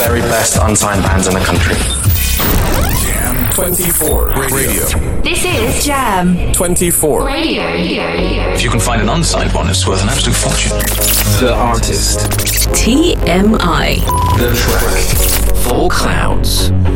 very best unsigned bands in the country. Jam 24 Radio. This is Jam 24 Radio. If you can find an unsigned one, it's worth an absolute fortune. The artist. TMI. The track. Full Clouds.